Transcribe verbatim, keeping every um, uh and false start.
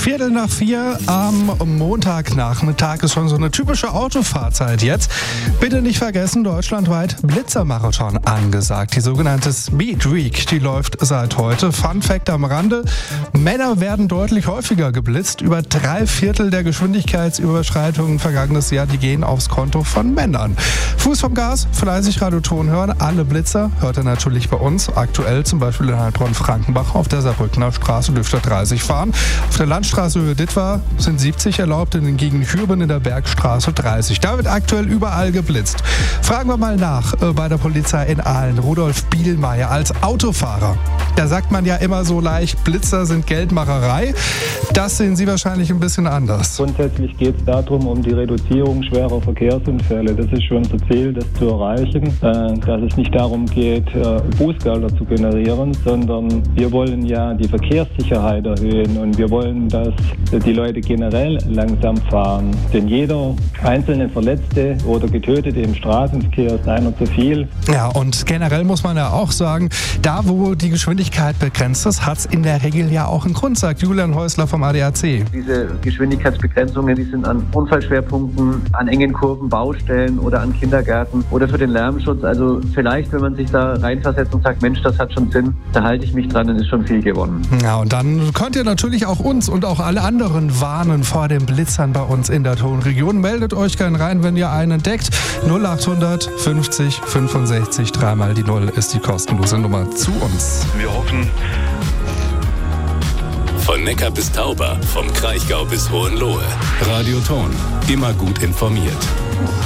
Viertel nach vier am Montagnachmittag ist schon so eine typische Autofahrzeit jetzt. Bitte nicht vergessen, deutschlandweit Blitzermarathon angesagt. Die sogenannte Speed Week, die läuft seit heute. Fun Fact am Rande: Männer werden deutlich häufiger geblitzt. Über drei Viertel der Geschwindigkeitsüberschreitungen vergangenes Jahr, die gehen aufs Konto von Männern. Fuß vom Gas, fleißig Radioton hören. Alle Blitzer hört ihr natürlich bei uns. Aktuell zum Beispiel in Heilbronn-Frankenbach auf der Saarbrückner Straße dürfte dreißig fahren. Auf der Landstraße Höhe Dittwar sind siebzig erlaubt, in den Gegend Hürben in der Bergstraße dreißig. Da wird aktuell überall geblitzt. Fragen wir mal nach äh, bei der Polizei in Aalen. Rudolf Bielmeier als Autofahrer. Da sagt man ja immer so leicht, Blitzer sind Geldmacherei. Das sehen Sie wahrscheinlich ein bisschen anders. Grundsätzlich geht es darum, um die Reduzierung schwerer Verkehrsunfälle. Das ist schon unser Ziel, das zu erreichen. Äh, dass es nicht darum geht, äh, Bußgelder zu generieren, sondern wir wollen ja die Verkehrssicherheit erhöhen und wir wollen, dass die Leute generell langsam fahren. Denn jeder einzelne Verletzte oder Getötete im Straßenverkehr ist einer zu viel. Ja, und generell muss man ja auch sagen, da wo die Geschwindigkeit begrenzt ist, hat es in der Regel ja auch einen Grund, sagt Julian Häusler vom A D A C. Diese Geschwindigkeitsbegrenzungen, die sind an Unfallschwerpunkten, an engen Kurven, Baustellen oder an Kindergärten oder für den Lärmschutz. Also vielleicht, wenn man sich da reinversetzt und sagt, Mensch, das hat schon Sinn, da halte ich mich dran, dann ist schon viel gewonnen. Ja, und dann könnt ihr natürlich auch uns und auch alle anderen warnen vor den Blitzern bei uns in der Tonregion. Meldet euch gern rein, wenn ihr einen entdeckt. null achthundert fünfzig fünfundsechzig, dreimal die Null ist die kostenlose Nummer zu uns. Wir hoffen... Von Neckar bis Tauber, vom Kraichgau bis Hohenlohe. Radio Ton, immer gut informiert.